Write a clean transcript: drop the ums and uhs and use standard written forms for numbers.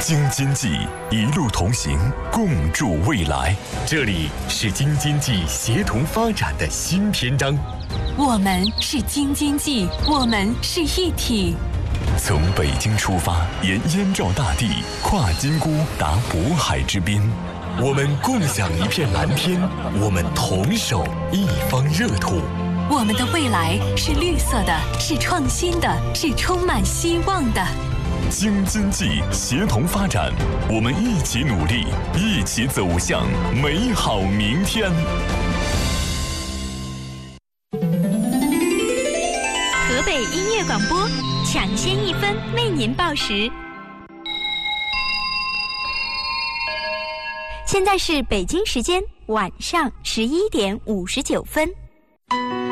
京津冀一路同行，共筑未来。这里是京津冀协同发展的新篇章。 我们是京津冀，我们是一体。 从北京出发，沿燕赵大地，跨金沽达渤海之滨。我们共享一片蓝天，我们同守一方热土。 我们的未来是绿色的，是创新的，是充满希望的。 京津冀协同发展，我们一起努力，一起走向美好明天。 河北音乐广播，抢先一分为您报时。现在是北京时间晚上11点59分。